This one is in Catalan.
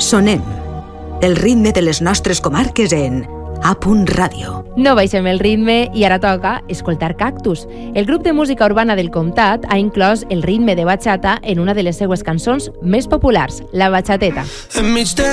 Sonem. El ritme de les nostres comarques en A. Ràdio. No baixem el ritme i ara toca escoltar Cactus. El grup de música urbana del comtat ha inclòs el ritme de bachata en una de les seues cançons més populars, la bachateta.